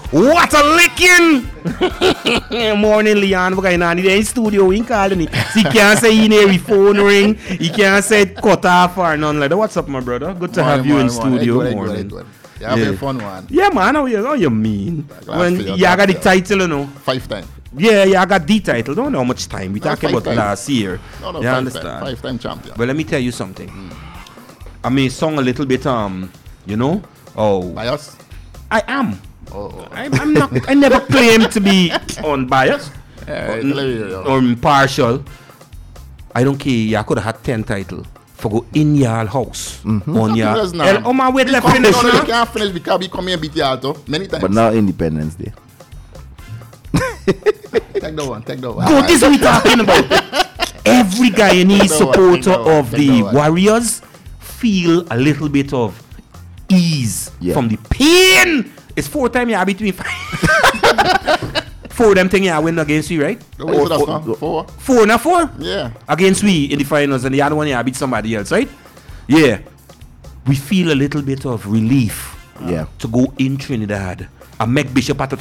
What a licking! Morning, Leon. What going on? He's in studio. He calling it. He can't say in every phone ring. He can't say it cut off or none like that. What's up, my brother? Good to have you in studio. Morning. Yeah, have a fun one. Yeah, man. How you mean? When you got the title, you know. 5 times. Yeah, I got the title. Don't know how much time. We talking about times. last year. No, you understand? 5-time champion. But let me tell you something. I may song a little bit, you know. Oh, Bias? I am. Oh. I'm not. I never claim to be unbiased or impartial. I don't care. I could have had 10 titles for go in your house on your. Oh my wait, left finish. No, you can't finish because we come here and beat you too many times. But now Independence Day. Take that one. Go, this is what we talking about. Every Guyanese supporter of the Warriors feel a little bit of ease from the pain. It's 4 times you between 5. 4 of them thing you win against you, right? 4. 4 na 4? Yeah. Against we in the finals, and the other one you beat somebody else, right? Yeah. We feel a little bit of relief to go in Trinidad and make Bishop admit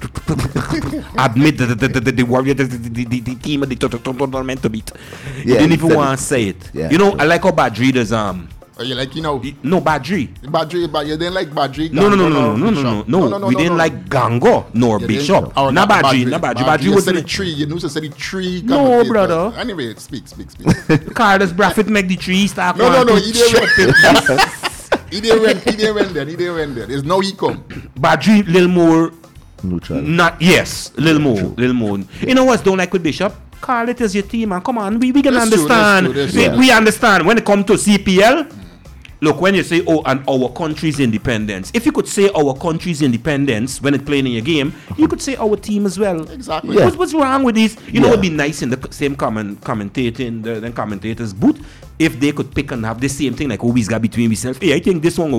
the Warriors, the team of the tournament to beat. He didn't even want to say it. Yeah. You know, I like how Badri does you like, you know, no Badri, but you didn't like Badri. No. We didn't like Gango nor Bishop. Not Badri. Badri was the tree. You know, say the tree. No, brother. Anyway, speak. Carlos Braffett make the tree start. No. He didn't win there. There's no he come. Badri little more neutral. Not little more. You know what's don't like with Bishop? Carl, it is your team, and come on, we can understand. We understand when it comes to CPL. Look, when you say, and our country's independence, if you could say our country's independence when it's playing in your game, you could say our team as well. Exactly. Yeah. What's wrong with this? You know, it would be nice in the same commentators booth if they could pick and have the same thing, like always got between themselves. Hey, I think this one,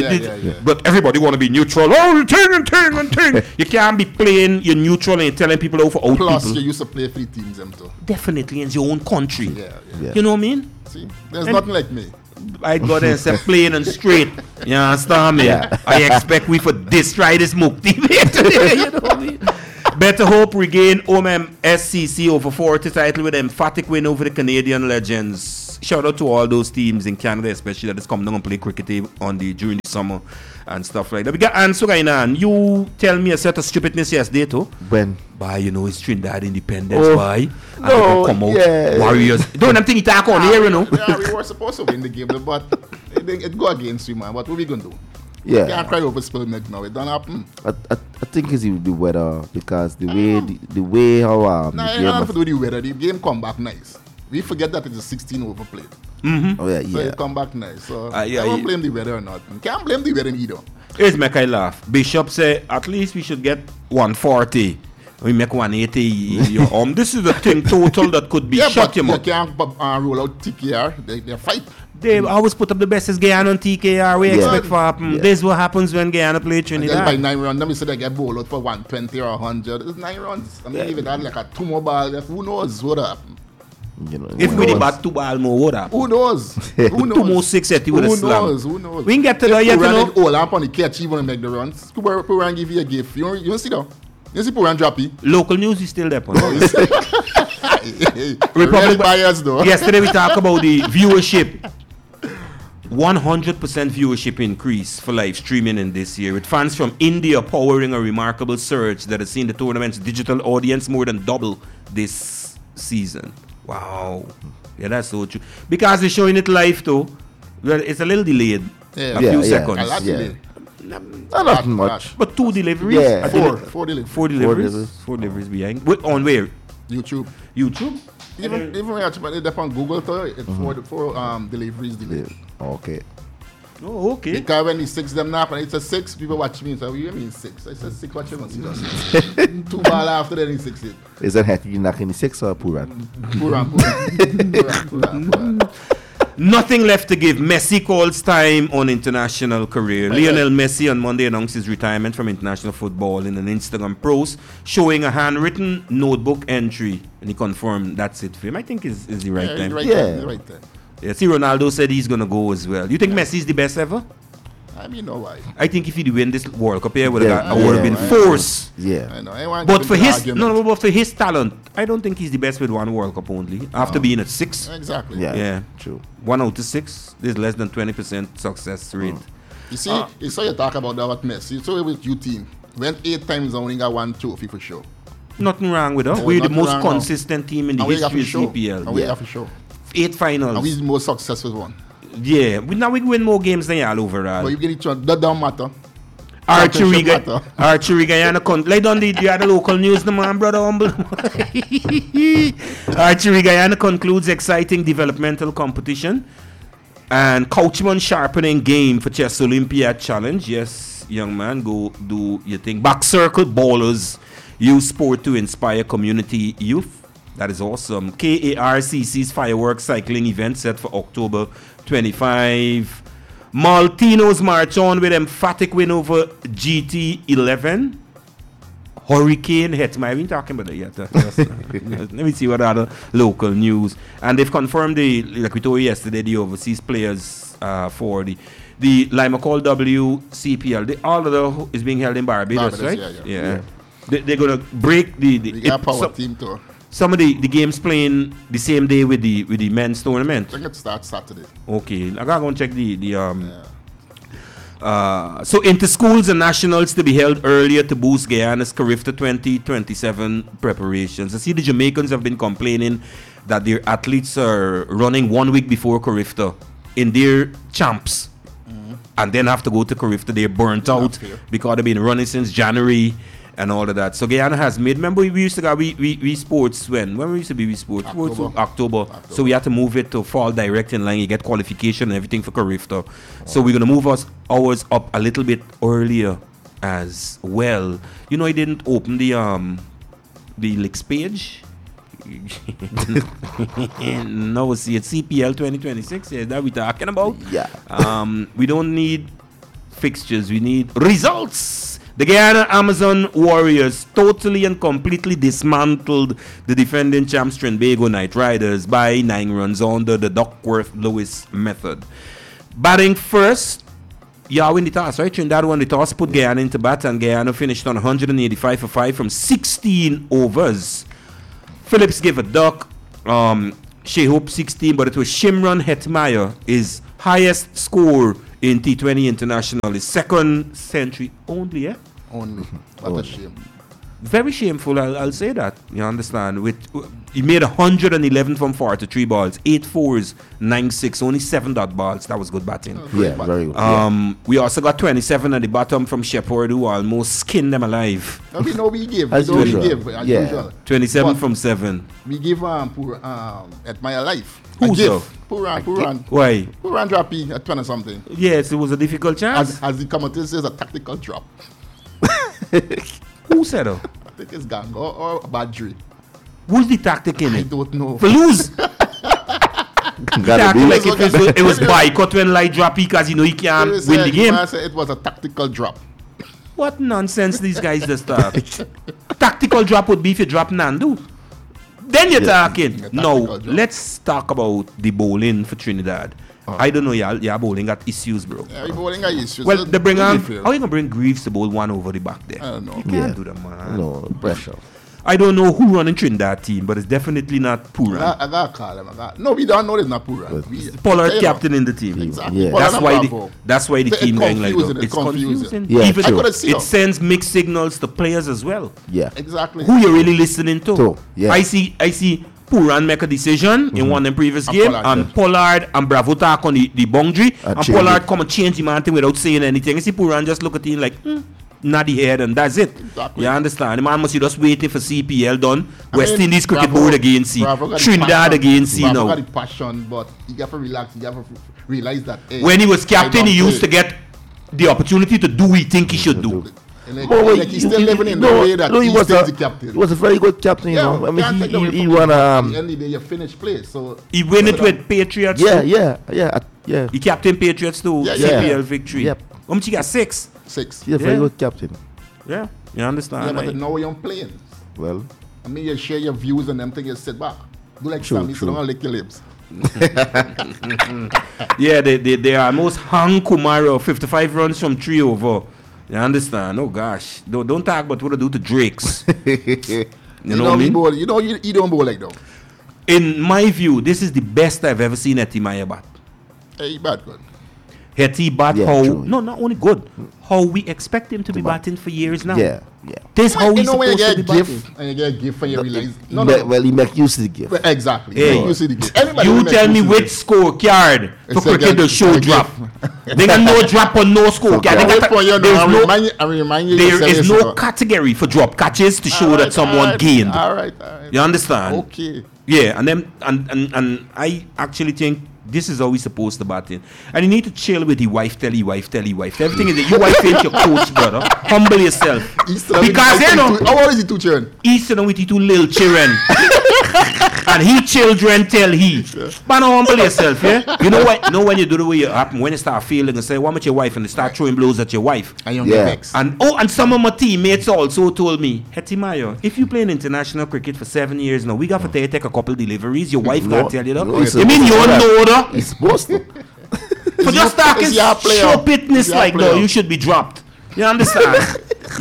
but everybody want to be neutral. Oh, ting. You can't be playing, you're neutral and you're telling people over out Plus, people. you used to play for the teams, them too. Definitely, in your own country. Yeah. You know what I mean? See, there's nothing like me. I go there and say plain and straight. You understand me? Yeah. I expect we for destroy this Mukti today. You know what I mean? Better Hope regain SCC over 40 title with emphatic win over the Canadian Legends. Shout out to all those teams in Canada, especially that is coming down and play cricket during the summer and stuff like that. We got answer right now. You tell me a set of stupidness yesterday too. When? By it's Trinidad Independence, by. No, come out, Warriors. Don't them think you talk on here, you know? Yeah, we were supposed to win the game, but it go against you, man. What we gonna do? Yeah. You can't cry over spilled milk now. It don't happen. I think it's the weather, because the way how it have to do with the weather. The game come back nice. We forget that it's a 16 overplayed. Oh yeah. So it come back nice. So I don't blame the weather or not. Can't blame the weather either. Here's make I laugh. Bishop say at least we should get 140. We make 180. This is the thing total that could be shut him up. You can't roll out TKR. They fight. They always put up the bestest Guyana on TKR. We expect for happen. This is what happens when Guyana play Trinidad. By 9 rounds, let me say they get bowled out for 120 or 100. It's 9 rounds. I mean, if it had like a 2 more ball left, who knows what happened? You know, if we bat 2 ball more, what happened? Who knows? 2 more 680 with a slam. Who knows? We can get to that yet, you know. All up on the catch, even to make the runs. Puran give you a gift. You don't see that? You see Puran droppy? Local news is still there. Republic bias though. Yesterday we talked about the viewership. 100% viewership increase for live streaming in this year, with fans from India powering a remarkable surge that has seen the tournament's digital audience more than double this season. Wow. Yeah, that's so true. Because they're showing it live too, well, it's a little delayed. A few seconds. A lot delayed. Not much. But 2 deliveries? Yeah. 4 deliveries. 4 deliveries. 4 deliveries behind. On where? YouTube. Even when you actually put it on Google, it's 4 deliveries delayed. Okay. Oh, okay. Because when he 6 them now, and it's a 6, people watch me and say, what do you mean 6? I said 6, watch him and see 2 ball after that, he 6 it. Is that Hetty knocking the 6 or Puran? Puran. Nothing left to give. Messi calls time on international career. Lionel Messi on Monday announced his retirement from international football in an Instagram post showing a handwritten notebook entry, and he confirmed that's it for him. I think is the right time. The right time. Yeah, see, Ronaldo said he's gonna go as well. You think Messi is the best ever? I mean, no why. I think if he win this World Cup here, would have Yeah, been yeah. force. Yeah. I know. I want But to for get into his the argument. but for his talent, I don't think he's the best with one World Cup only. After being at 6, Exactly. Yeah. yeah, True. 1 out of 6, there's less than 20% success rate. You see, you saw you talk about that with Messi. You saw it with your team. Went 8 times and only got 1 trophy for sure. Nothing wrong with us. Oh, We're the nothing most wrong now. consistent team in the And we have history to of show. CPL. And we have to show. 8 finals. And we're the most successful one. Yeah, now we win more games than y'all overall. But you get each one. That don't matter. Archery, Championship matter. Archery Guyana lay down the other local news, the man, brother humble. Archery Guyana concludes exciting developmental competition and Couchman sharpening game for Chess Olympiad Challenge. Yes, young man, go do your thing. Back circle ballers use sport to inspire community youth. That is awesome. KARCC's fireworks cycling event set for October 25. Maltinos march on with emphatic win over GT11. Hurricane Hetma. I've been talking about that yet. Let me see what other local news. And they've confirmed like we told you yesterday, the overseas players for the Lima Call WCPL. All of the is being held in Barbados, right? Yeah. They're gonna break We got a power team too. some of the games playing the same day with the men's tournament. I think it starts Saturday. Okay, I gotta go and check so inter-schools and nationals to be held earlier to boost Guyana's Carifta 2027 preparations. I see the Jamaicans have been complaining that their athletes are running 1 week before Carifta in their champs and then have to go to Carifta. They're burnt out fair. because they've been running since January and all of that. So Guyana has made, remember we used to go we sports when we used to be we sports October. So we had to move it to fall direct in line. You get qualification and everything for Carifta. So we're gonna move ours up a little bit earlier as well. You know, I didn't open the Licks page. No, see it's CPL 2026. Yeah, that we talking about. Yeah. We don't need fixtures. We need results. The Guyana Amazon Warriors totally and completely dismantled the defending champs Trinbago Knight Riders by 9 runs under the Duckworth-Lewis method. Batting first, y'all win the toss, right? Trinidad won the toss, put Guyana into bat, and Guyana finished on 185 for 5 from 16 overs. Phillips gave a duck. Shea Hope 16, but it was Shimron Hetmeyer, his highest score in T20 International, his second century only, yeah? Only. What a shame. Very shameful, I'll say that. You understand? He made 111 from 43 balls, 8 fours, 9 6, only 7 dot balls. That was good batting. Yeah, very good. We also got 27 at the bottom from Shepherd, who almost skinned them alive. No, we give. As We don't usual. give. As Yeah. usual. 27 But from 7. we give poor at my life. Who's I give. up? Poor Why? droppy at 20 something. Yes, it was a difficult chance. As the commentator says, a tactical drop. Who said it? I think it's gang or Badri. Who's the tactic in I it? don't know. For lose. Gotta be. Like if it was boycott when light drop because you know he can't They win said- the game. man said it was a tactical drop. What nonsense these guys just talk. Tactical drop would be if you drop Nandu. Then you're talking. Yeah, No, tactical drop. let's talk about the bowling for Trinidad. I don't know, y'all bowling got issues, bro. Yeah, we bowling got issues. Well, they bring on. Fair. How you gonna bring Greaves to bowl one over the back there? I don't know. You can't Yeah. do that, man. No pressure. I don't know who running Trinidad team, but it's definitely not Puran. I got to call him. No, we don't know it's not Pura. Pollard captain in the team. Exactly. Yeah. Pollard That's why the It's team going like confusing, that. it's confusing. Yeah, Even true. I could've seen it it. sends mixed signals to players as well. Yeah. Exactly. Who you really listening to? Yeah. I see Puran make a decision in one of the previous And game, Pollard, and yeah. Pollard and Bravo talk on the boundary, and change Pollard it. come and change the man thing without saying anything. You see Puran just look at him like, nod the head, and that's it. Exactly. You understand? The man must be just waiting for CPL done. I West mean, Indies Cricket Bravo- Board again see. Bravo got the Trinidad passion. again see Bravo now. got the passion, but you have to relax. You have to realize that. Hey, When he was I captain, don't he used to play. get the opportunity to do what he think he should do. And like, But like he's still living in the way that he he was stays the captain. He was a very good captain, you know. I can't mean, take away he from won. him. At the end of the day, you finish play. So He win it with Patriots. Yeah, too. yeah. He captain Patriots to Yeah, CPL yeah. victory. Yep. How much he got? 6. 6. He's a very Yeah. good captain. Yeah, you understand? Yeah, but right? now you're playing. Well, I mean, you share your views and them things, you sit back. Do like True, Sammy, so true. don't lick your lips. Yeah, they almost hung Kumaro 55 runs from 3 over. You understand? Oh gosh, don't talk about what I do to Drakes. You know what I mean? Bowl, you don't bowl like that. In my view, this is the best I've ever seen Hetty Maya bat. Hey, bad good. Hetty bat Yeah, how true. no, not only good, how we expect him to be batting for years now. Yeah. This how he's when you supposed to get be a batting. gift and you get a gift and you realize Well, he make use of the gift. Well, exactly. Hey. You see the gift. Everybody You will make tell me use of which it. scorecard for It's a cricket gift. the show It's a drop. gift. They got no drop or no scorecard. Okay. They Wait got for you there's now. no, I remind you. there yourself is years no ago. category for drop catches to show that someone gained. All right. You understand? Okay. Yeah, and then and I actually think this is how we supposed to bat in. And you need to chill with the wife, tell your wife. Everything is that your wife ain't your coach, brother. Humble yourself. Because you know, How old is he two children? he's sitting with the 2 little children. And he children tell he. But no, humble yourself, yeah? You know what? You know when you do the way you happen, when you start feeling and say, what about your wife? And they start throwing blows at your wife. And you Yeah. get vexed. And some of my teammates also told me, Hetty Mayo, if you play in international cricket for 7 years now, we got to take a couple deliveries. Your wife No, can't tell you that. no, it's You mean you supposed to don't know that? He's supposed to. For just talking is he a player? show fitness Is he a like player? that, you should be dropped. You understand?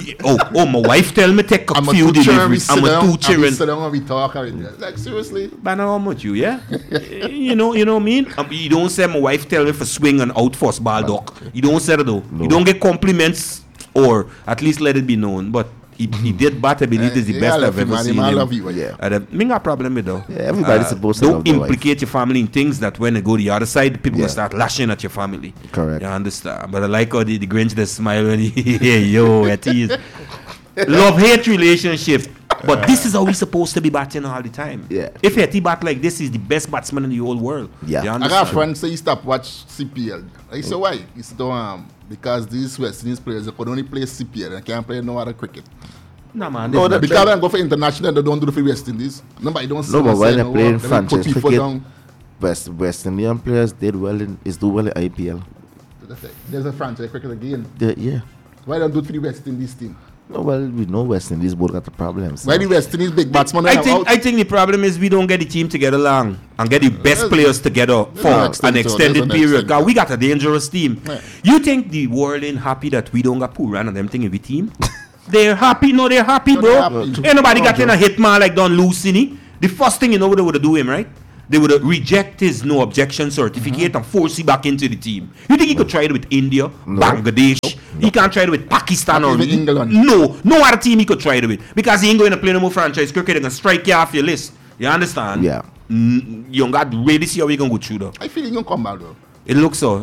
My wife tell me take a I'm a few two children. deliveries. I'm a 2 We children. sit down and we talk. Like, seriously? But now how much you, yeah? you know what I mean? You don't say my wife tell me for swing and out first ball duck. You don't say that though. No. You don't get compliments or at least let it be known. But he did bat. I believe is the Yeah, best I I've love him, ever man. seen I him. love you. Yeah. Me got problem with though. Yeah, everybody's supposed to don't love their wife. implicate your family in things that when they go the other side, people Yeah. will start lashing at your family. Correct. You understand? But I like how the Grinch that smile when he yo, it is love-hate relationship. But this is how we supposed to be batting all the time. Yeah. If Hetty bat like this, he's the best batsman in the whole world. Yeah. You I understand? got a friend say he stopped watch CPL. I say why? He said because these West Indies players they could only play CPL and can't play no other cricket. Nah, man. No, this- that- Because they go for international, they don't do the for West Indies. Nobody don't see No, but them when say they play in they put franchise people cricket, down. West Indian players did well in IPL. There's a franchise cricket again. Yeah. Why don't do it for the West Indies team? No, well, we know West Indies both got the problems. Why the West Indies big batsmen I are think out? I think the problem is we don't get the team together long and get the best There's- players together for an an extent to it, extended there's an period. extent to 'Cause it. we got a dangerous team. Yeah. You think the world ain't happy that we don't got Puran and them thing in the team? They're happy. No, they're happy, No, bro. they're happy. Ain't nobody got No, in a hitman like Don Lucini. The first thing you know what they would do him, right? They would reject his no objection certificate and force him back into the team. You think he could try it with India, No. Bangladesh? He can't try it with Pakistan Not or even England. No other team he could try it with because he ain't going to play no more franchise cricket. They're gonna strike you off your list. You understand? Yeah. You don't got really see how we gonna go through though. I feel he gonna come back though. It looks so.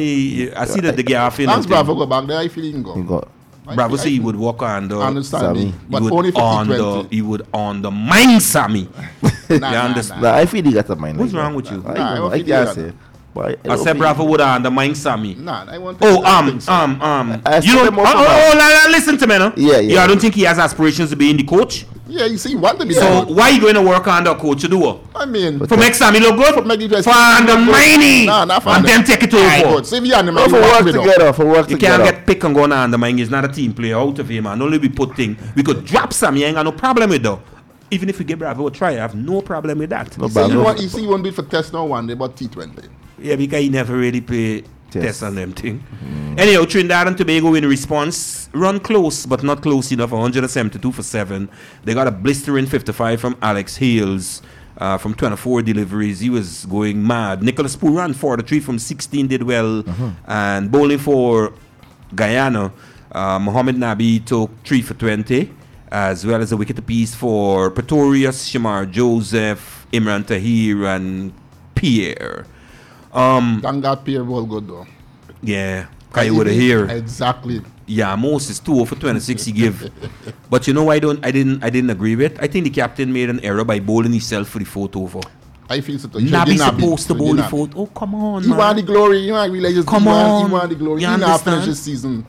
I see that they get off in. Thanks, Bravo, go back there. I feel he can He go. got Bravo say he would walk on the. I understand Sammy. me, but he would only for on the. T20. He would on the mind, Sammy. You Nah, understand? Nah, I feel he got a mind. What's like wrong that. with you? I Nah, I don't know. don't I feel he can't got say. that. But I don't said feel- Bravo would on the mind, Sammy. Nah, I want. Oh, I think so. I you said don't. them also Listen to me, no. Yeah. I don't think he has aspirations to be in the coach. Yeah, you see, he want to be So there. why you going to work under a coach to do what? I mean, For make Sammy look good? make the dress- For undermining. Nah, not for And under- then take it Alright, over. good. So if you on the Oh, man, for you work walk with him. together, for work You together. can't get pick and go on undermine. He's not a team player out of him, and only we put thing. We could drop Sammy. I ain't got no problem with though. Even if we get Bravo a try, I have no problem with that. No You see, you Bravo. want, you see, you won't do it for test now one day, but T20. Yeah, because he never really play Test. tests on them thing. Anyhow, Trinidad and Tobago in response run close, but not close enough. 172 for 7. They got a blistering 55 from Alex Hales from 24 deliveries. He was going mad. Nicholas Poole ran 43 from 16, did well. And bowling for Guyana, Mohamed Nabi took 3 for 20, as well as a wicket apiece for Pretorius, Shamar Joseph, Imran Tahir, and Pierre. Thank Pierre ball good though. Yeah, I would have hear. Exactly. Yeah, Moses 2 for 26 he give. But you know why I didn't agree with? I think the captain made an error by bowling himself for the 4th over. I feel so. Nabi supposed to bowl the 4th. Oh, come on, You want man. the glory. You want realize Come you on. want the glory. You You not understand? finish this season.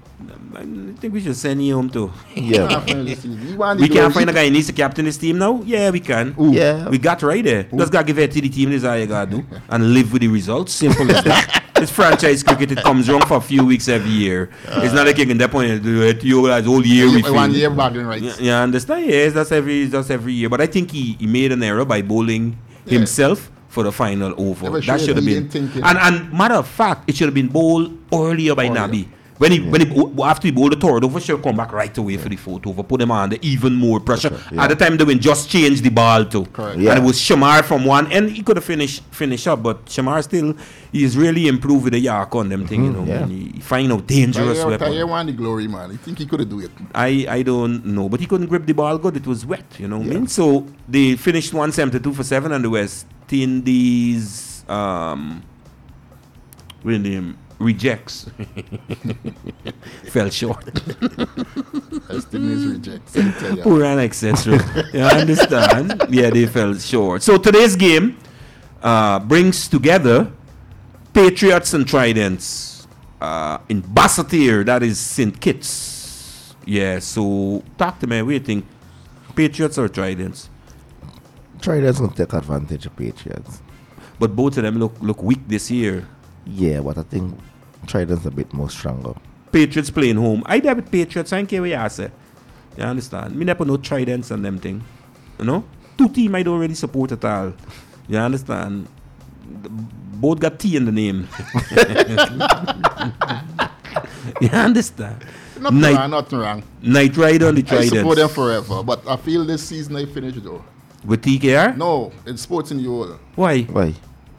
I think we should send you home too. Yeah. Not finish this season. You want the We glory. can't find a guy who needs to captain this team now? Yeah, we can. Yeah. We got right there. Just gotta give it to the team, this is all you gotta do. And live with the results. Simple as that. It's franchise cricket, it comes wrong for a few weeks every year. It's not like you can that point do it, you guys whole year we One feel. year bagging right. Yeah, understand? Yes, that's every year. But I think he made an error by bowling himself for the final over. Never That sure should have he been. didn't think it. And matter of fact, it should have been bowled earlier by Nabi. When he after he bowled the third over, should come back right away for the fourth over, put them under even more pressure. At the time, they went just changed the ball too. Correct. Yeah. And it was Shamar from one end. He could have finish up, but Shamar still, he's really improved with the yak on them thing, you know. yeah. And he find out dangerous weapon. Taya won the glory, man. I think he could have do it. I don't know, but he couldn't grip the ball good. It was wet, you know what I mean? So they finished 172 for 7, and the West Indies rejects fell short. West Indies rejects. I tell ya. Poor and etc. You understand? Yeah, they fell short. So today's game brings together Patriots and Tridents in Basseterre, that is St. Kitts. Yeah, so talk to me. What do you think? Patriots or Tridents? Tridents gonna take advantage of Patriots. But both of them look weak this year. Yeah, but I think Tridents a bit more stronger. Patriots playing home. I there with Patriots. I don't care what you say. You understand? Me never know Tridents and them thing. You know? Two teams I don't really support at all. You understand? Both got T in the name. You understand? Nothing wrong. Night Rider on the I support them Tridents. forever, but I feel this season I finished though. With TKR? No, it's sports in the whole. Why? Why?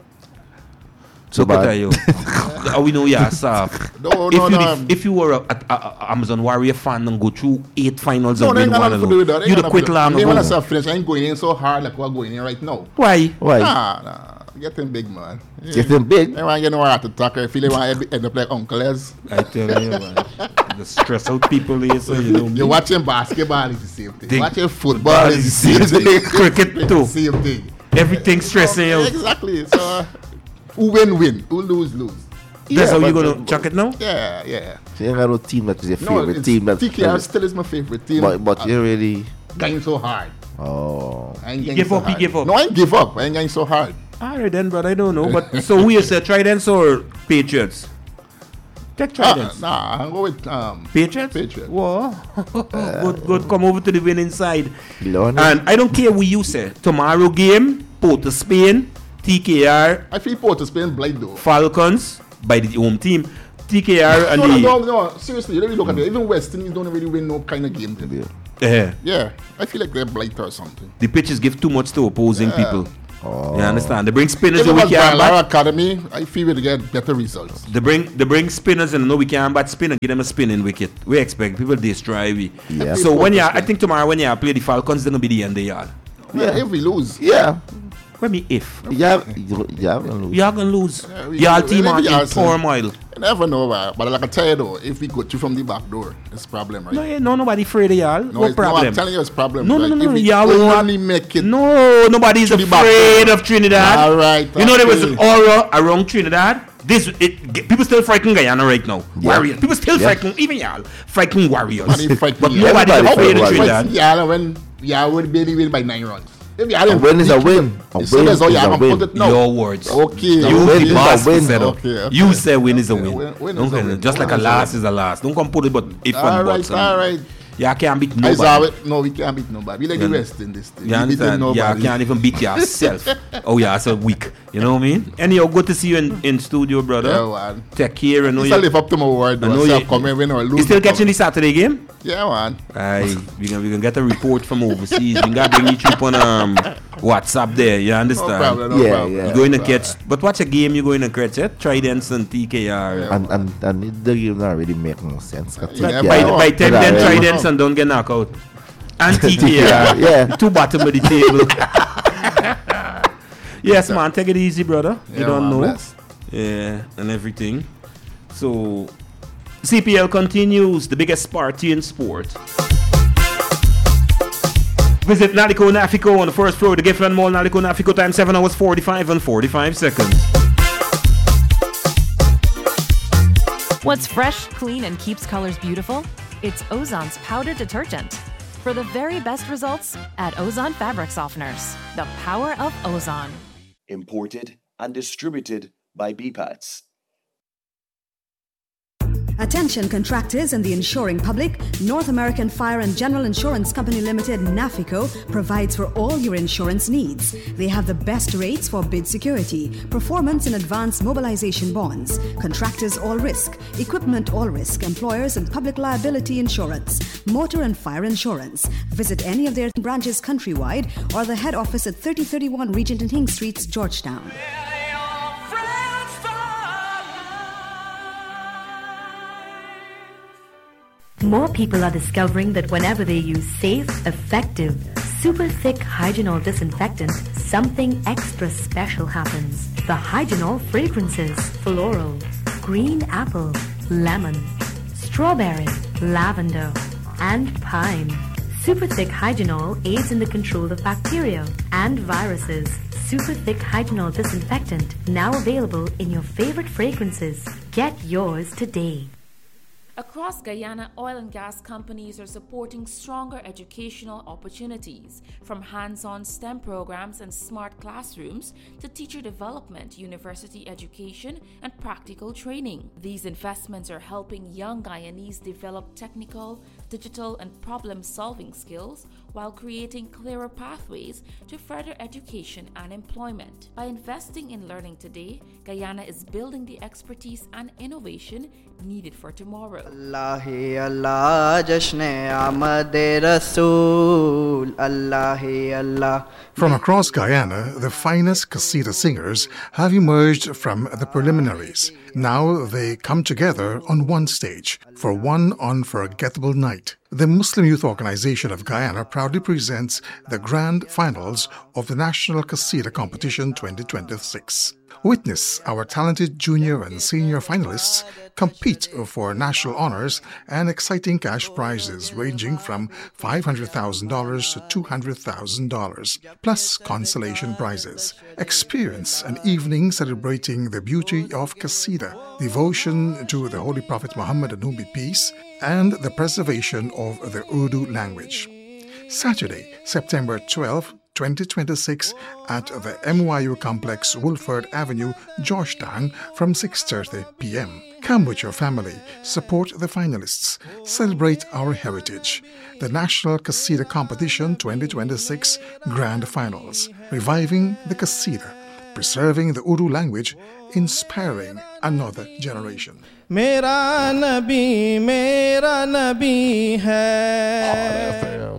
So bad. what are you? How we know you're soft? No, If you were a Amazon Warrior fan and go through 8 finals No, and they win ain't one got nothing to do with that. alone, you'd have quit long They want ago. to finish. I ain't going in so hard like we're going in right now. Why? Why? Nah. Getting big, man. Getting big. I want to get no heart attack. I feel like I want to end up like Uncle Ez. I tell you, man. The stress out people here, so you know me. You're watching basketball is the same thing. Thing. Watching football is the same thing. Cricket It's too. the same thing. Everything stressing you. Exactly. So, who win? Who lose? That's how you but- gonna chuck it now? Yeah. So you ain't got no team that is your No, favorite it's team. That's TKR still is my favorite team. but you really. Going so hard. Oh. I ain't You going give so up, you hard. give up. No, I ain't give up. I ain't going so hard. Alright then, but I don't know. But so who you say, Tridents or Patriots? Take Tridents. Nah, I'll go with Patriots? Patriots. Whoa. Good. Come over to the winning side. Leonard? And I don't care what you say. Tomorrow game, Port of Spain, TKR, I feel Port of Spain blind though. Falcons by the home team. TKR and No, seriously, you really look at it. Even West Indies don't really win no kind of game. Yeah, I feel like they're blind or something. the pitches give too much to opposing people. Oh. You understand? They bring spinners If and it we was can't bat. Balara Academy, I feel we'll get better results. They bring spinners and no we can't bat spin and give them a spinning wicket. We expect people destroy we. Yeah. So when you I think tomorrow when you play the Falcons, then it'll be the end of the yard. Yeah, if we lose. Yeah. What me if? Yeah. You're gonna lose. Y'all gonna lose. we- Y'all team we- are we in are, sir. turmoil. You never know, but like I tell you though, if we go through from the back door, it's a problem, right? No, yeah, no, nobody afraid of y'all. No, What it's, no, problem? I'm telling you, it's a problem. No, right? no, no, If no. we Y'all will not only make it. No, nobody's To the back afraid door. of Trinidad. All right, You know there was okay. an aura around Trinidad. People still frighten Guyana right now. Yeah. Warriors. People still frighten, even y'all, frighten Warriors. Nobody frighten But y'all. nobody's Everybody afraid of frighten Trinidad. Yeah, when y'all would barely win by 9 runs. If y'all A win is a win. A So win that's is how y'all a can put win. it now. Your words. Okay. You A win the is boss a win. set up. Okay. You say win is a win. Win Don't is a say- win. Just like a Win is a last win. is a last. Don't come put it but if and All buts. right, all right. Yeah, can't beat I saw nobody. it. No, we can't beat nobody. We like the Yeah. West in this thing. You We beating understand? Yeah, nobody. can't even beat yourself. Oh yeah, so weak. You know what I mean? Anyhow, good to see you in studio, brother. Yeah, man. Take care. I know It's a you. live up to my word. I know though. you- Self comment, win or lose. You still catching the Saturday game? Yeah, man. Aye, we can get a report from overseas. We can bring you up on WhatsApp there. You No understand? problem. No Yeah, problem. yeah. You going to catch, but watch a game. You going to catch it. Tridents and TKR. And the game not really make no sense. Yeah, By 10 Yeah, then yeah. Tridents and don't get knocked out. And TKR. Yeah. Two bottom of the table. Yes, man. Take it easy, brother. You Yeah, don't man, know. bless. Yeah, and everything. So, CPL continues, the biggest party in sport. Visit Nalico Nafico on the first floor of the Giffland Mall, Nalico Nafico, time 7 hours 45 and 45 seconds. What's fresh, clean, and keeps colors beautiful? It's Ozon's powder detergent. For the very best results, add Ozon fabric softeners. The power of Ozon. Imported and distributed by BPATS. Attention contractors and the insuring public, North American Fire and General Insurance Company Limited, NAFICO, provides for all your insurance needs. They have the best rates for bid security, performance and advanced mobilization bonds, contractors all risk, equipment all risk, employers and public liability insurance, motor and fire insurance. Visit any of their branches countrywide or the head office at 3031 Regent and Hing Streets, Georgetown. More people are discovering that whenever they use safe, effective, super thick Hygenol disinfectant, something extra special happens. The Hygenol fragrances: floral, green apple, lemon, strawberry, lavender, and pine. Super thick Hygenol aids in the control of bacteria and viruses. Super thick Hygenol disinfectant, now available in your favorite fragrances. Get yours today. Across Guyana, oil and gas companies are supporting stronger educational opportunities, from hands-on STEM programs and smart classrooms to teacher development, university education, and practical training. These investments are helping young Guyanese develop technical, digital, and problem-solving skills while creating clearer pathways to further education and employment. By investing in learning today, Guyana is building the expertise and innovation needed for tomorrow. Allah Allah Jashne Ahmad Rasool Allah Allah. From across Guyana, the finest Qasida singers have emerged from the preliminaries. Now they come together on one stage for one unforgettable night. The Muslim Youth Organization of Guyana proudly presents the grand finals of the National Qasida Competition 2026. Witness our talented junior and senior finalists compete for national honors and exciting cash prizes ranging from $500,000 to $200,000, plus consolation prizes. Experience an evening celebrating the beauty of Qasida, devotion to the Holy Prophet Muhammad and whom be peace, and the preservation of the Urdu language. Saturday, September 12, 2026 at the MYU Complex, Woolford Avenue, Georgetown from 6:30 p.m. Come with your family, support the finalists, celebrate our heritage. The National Qasida Competition 2026 Grand Finals, reviving the Qasida, preserving the Urdu language, inspiring another generation. Mera Nabi hai.